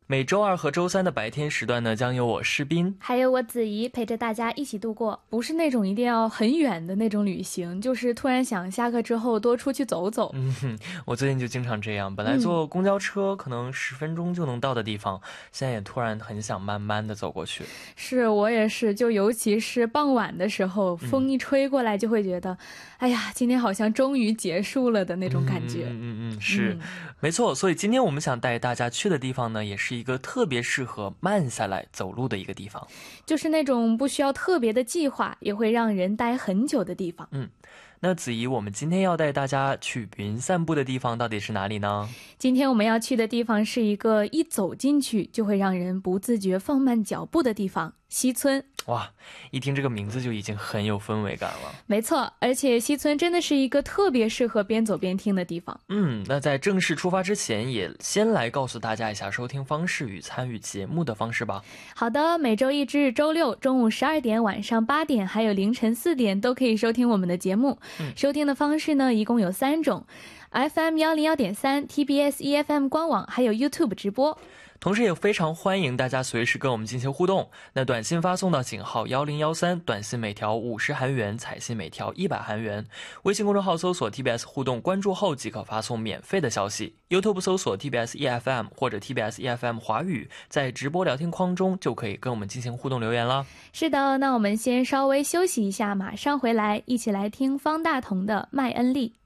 每周二和周三的白天时段呢，将由我诗斌还有我子怡陪着大家一起度过，不是那种一定要很远的那种旅行，就是突然想下课之后多出去走走。 我最近就经常这样，本来坐公交车可能10分钟就能到的地方，现在也突然很想慢慢的走过去。 是我也是，就尤其是傍晚的时候，风一吹过来就会觉得，哎呀，今天好像终于结束了的那种感觉。 是，没错。所以今天我们想带大家去的地方呢，也是一个特别适合慢下来走路的一个地方， 就是那种不需要特别的计划，也会让人待很久的地方。 那子怡，我们今天要带大家去云散步的地方到底是哪里呢？ 今天我们要去的地方是一个一走进去就会让人不自觉放慢脚步的地方——西村。 哇，一听这个名字就已经很有氛围感了。 没错，而且西村真的是一个特别适合边走边听的地方。 那在正式出发之前，也先来告诉大家一下收听方式与参与节目的方式吧。 好的，每周一至日周六中午12点、晚上8点还有凌晨4点都可以收听我们的节目。收听的方式呢一共有3种， FM 101.3、 TBS EFM 官网还有 YouTube 直播。 同时也非常欢迎大家随时跟我们进行互动，那短信发送到井号1013，短信每条50韩元，彩信每条100韩元。微信公众号搜索 TBS 互动，关注后即可发送免费的消息。 YouTube 搜索 TBS EFM 或者 TBS EFM 华语，在直播聊天框中就可以跟我们进行互动留言了。 是的，那我们先稍微休息一下，马上回来，一起来听方大同的麦恩利。